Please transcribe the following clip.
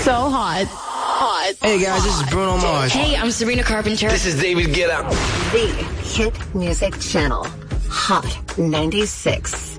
So hot. Hey guys, this is Bruno Mars. Hey, I'm Sabrina Carpenter. This is David Guetta. The Hit Music Channel. Hot 96.